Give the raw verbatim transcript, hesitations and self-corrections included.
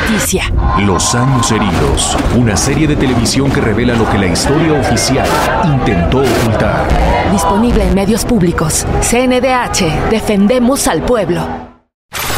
justicia. Los años heridos, una serie de televisión que revela lo que la historia oficial intentó ocultar. Disponible en medios públicos. C N D H, defendemos al pueblo.